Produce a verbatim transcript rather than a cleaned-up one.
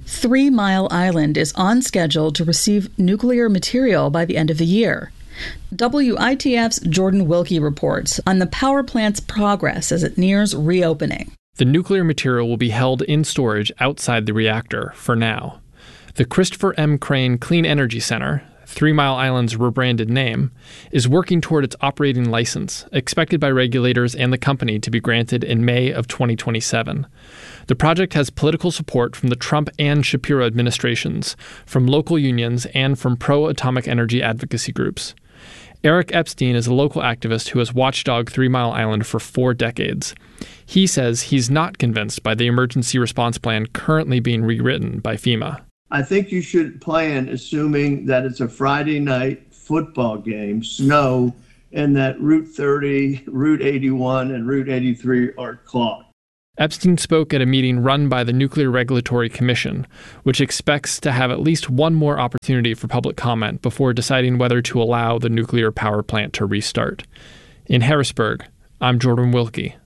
Three Mile Island is on schedule to receive nuclear material by the end of the year. W I T F's Jordan Wilkie reports on the power plant's progress as it nears reopening. The nuclear material will be held in storage outside the reactor for now. The Christopher M. Crane Clean Energy Center, Three Mile Island's rebranded name, is working toward its operating license, expected by regulators and the company to be granted in May of twenty twenty-seven. The project has political support from the Trump and Shapiro administrations, from local unions, and from pro-atomic energy advocacy groups. Eric Epstein is a local activist who has watchdogged Three Mile Island for four decades. He says he's not convinced by the emergency response plan currently being rewritten by FEMA. I think you should plan assuming that it's a Friday night football game, snow, and that Route thirty, Route eighty-one, and Route eighty-three are clogged. Epstein spoke at a meeting run by the Nuclear Regulatory Commission, which expects to have at least one more opportunity for public comment before deciding whether to allow the nuclear power plant to restart. In Harrisburg, I'm Jordan Wilkie.